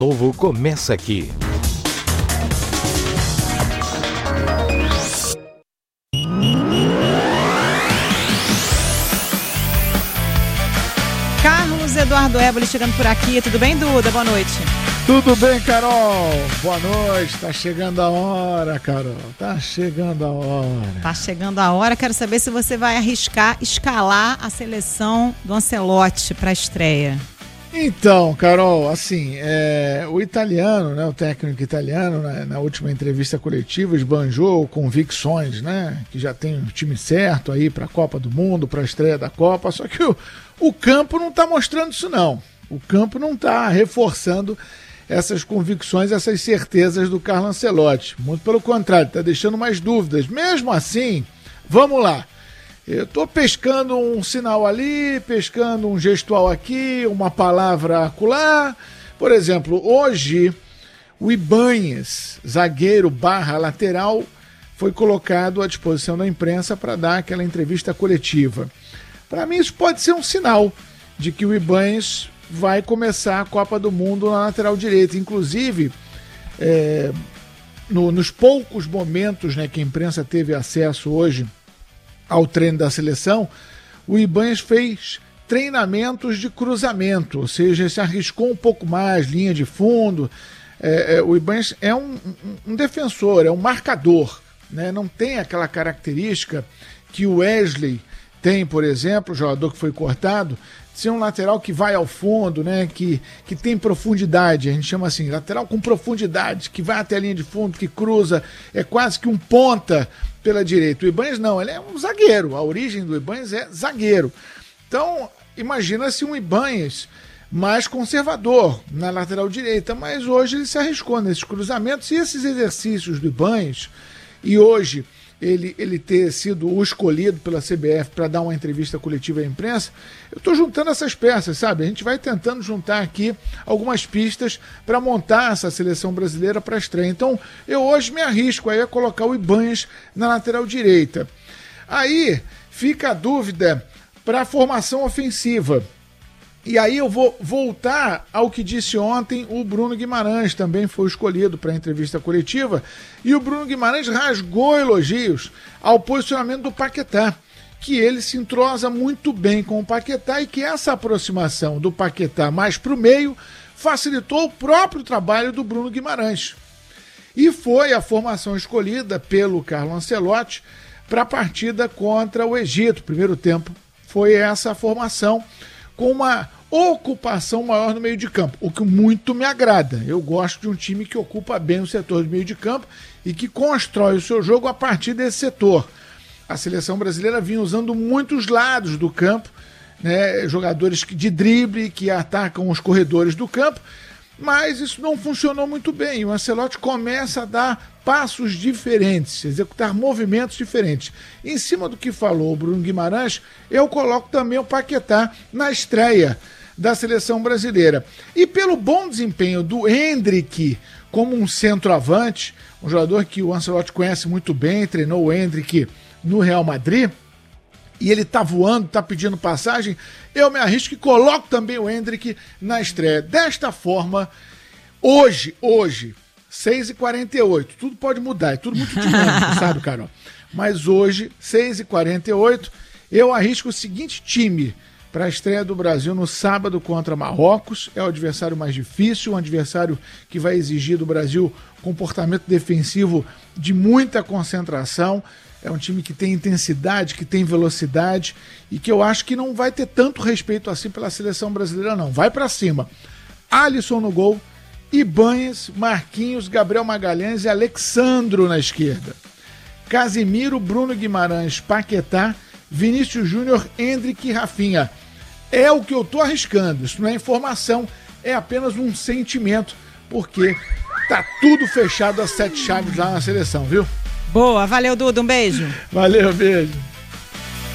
Novo começa aqui. Carlos Eduardo Éboli chegando por aqui. Tudo bem, Duda? Boa noite. Tudo bem, Carol? Boa noite. Tá chegando a hora, Carol. Tá chegando a hora. Tá chegando a hora. Quero saber se você vai arriscar escalar a seleção do Ancelotti para a estreia. Então, Carol, assim, o italiano, né, o técnico italiano, na última entrevista coletiva, esbanjou convicções, né, que já tem um time certo aí para a Copa do Mundo, para a estreia da Copa, só que o campo não está mostrando isso, não. O campo não está reforçando essas convicções, essas certezas do Carlo Ancelotti. Muito pelo contrário, está deixando mais dúvidas. Mesmo assim, vamos lá. Eu estou pescando um sinal ali, pescando um gestual aqui, uma palavra acolá. Por exemplo, hoje o Ibanez, zagueiro / lateral, foi colocado à disposição da imprensa para dar aquela entrevista coletiva. Para mim isso pode ser um sinal de que o Ibanez vai começar a Copa do Mundo na lateral direita. Inclusive, nos poucos momentos, né, que a imprensa teve acesso hoje ao treino da seleção, o Ibanez fez treinamentos de cruzamento, ou seja, se arriscou um pouco mais, linha de fundo. O Ibanez é um defensor, é um marcador, né? Não tem aquela característica que o Wesley tem, por exemplo, o jogador que foi cortado, de ser um lateral que vai ao fundo, né? que tem profundidade, a gente chama assim, lateral com profundidade, que vai até a linha de fundo, que cruza, é quase que um ponta pela direita. O Ibanez não, ele é um zagueiro, a origem do Ibanez é zagueiro. Então, imagina-se um Ibanez mais conservador na lateral direita, mas hoje ele se arriscou nesses cruzamentos e esses exercícios do Ibanez, e hoje ele ter sido o escolhido pela CBF para dar uma entrevista coletiva à imprensa, eu estou juntando essas peças, sabe? A gente vai tentando juntar aqui algumas pistas para montar essa seleção brasileira para a estreia. Então, eu hoje me arrisco aí a colocar o Ibanez na lateral direita. Aí fica a dúvida para a formação ofensiva. E aí eu vou voltar ao que disse ontem o Bruno Guimarães, também foi escolhido para a entrevista coletiva, e o Bruno Guimarães rasgou elogios ao posicionamento do Paquetá, que ele se entrosa muito bem com o Paquetá e que essa aproximação do Paquetá mais para o meio facilitou o próprio trabalho do Bruno Guimarães. E foi a formação escolhida pelo Carlo Ancelotti para a partida contra o Egito. Primeiro tempo foi essa formação, com uma ocupação maior no meio de campo, o que muito me agrada. Eu gosto de um time que ocupa bem o setor do meio de campo e que constrói o seu jogo a partir desse setor. A seleção brasileira vinha usando muitos lados do campo, né, jogadores de drible que atacam os corredores do campo, mas isso não funcionou muito bem. O Ancelotti começa a dar passos diferentes, executar movimentos diferentes. Em cima do que falou o Bruno Guimarães, eu coloco também o Paquetá na estreia da seleção brasileira. E pelo bom desempenho do Endrick como um centroavante, um jogador que o Ancelotti conhece muito bem, treinou o Endrick no Real Madrid, e ele tá voando, tá pedindo passagem, eu me arrisco e coloco também o Endrick na estreia. Desta forma, hoje, 6h48, tudo pode mudar, é tudo muito dinâmico, sabe, Carol? Mas hoje, 6h48, eu arrisco o seguinte time para a estreia do Brasil no sábado contra Marrocos. É o adversário mais difícil, um adversário que vai exigir do Brasil comportamento defensivo de muita concentração. É um time que tem intensidade, que tem velocidade e que eu acho que não vai ter tanto respeito assim pela seleção brasileira, não. Vai para cima. Alisson no gol, Ibanez, Marquinhos, Gabriel Magalhães e Alexandro na esquerda. Casimiro, Bruno Guimarães, Paquetá, Vinícius Júnior, Endrick e Rafinha. É o que eu tô arriscando. Isso não é informação, é apenas um sentimento, porque tá tudo fechado a 7 chaves lá na seleção, viu? Boa, valeu, Duda, um beijo. Valeu, beijo.